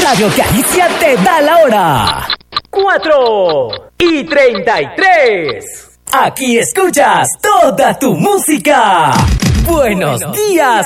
Radio Caricia te da la hora. 4:33. Aquí escuchas toda tu música. Buenos días,